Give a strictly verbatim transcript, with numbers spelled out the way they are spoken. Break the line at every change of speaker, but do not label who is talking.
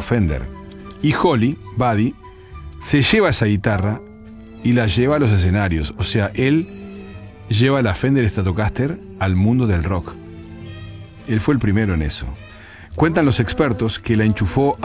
Fender. Y Holly, Buddy, se lleva esa guitarra y la lleva a los escenarios. O sea, él lleva la Fender Stratocaster al mundo del rock. Él fue el primero en eso. Cuentan los expertos que la enchufó